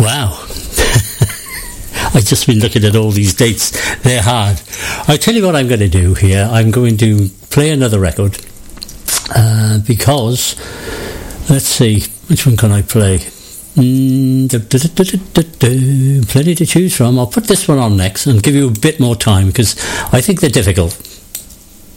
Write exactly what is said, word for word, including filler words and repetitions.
Wow. I've just been looking at all these dates. They're hard. I'll tell you what I'm going to do here. I'm going to play another record uh, because, let's see, which one can I play? Mm, da, da, da, da, da, da, plenty to choose from. I'll put this one on next and give you a bit more time because I think they're difficult.